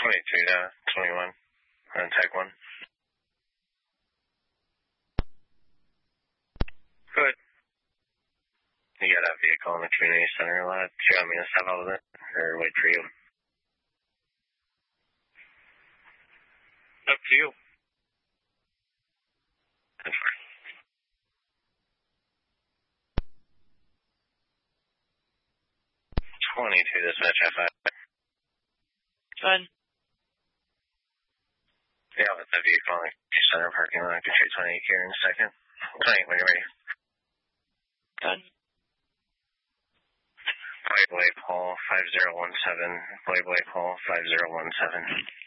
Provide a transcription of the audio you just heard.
22-21, tag 1. Good. You got a vehicle in the community center lot. Do you want me to step out of it or wait for you? Up to you. That's fine. 22 dispatch F5. Good. Yeah, with the vehicle in the community center parking lot. Get you 28 here in a second. 28 when you're ready. Good. Boy Pole 5017. Boy Pole 5017.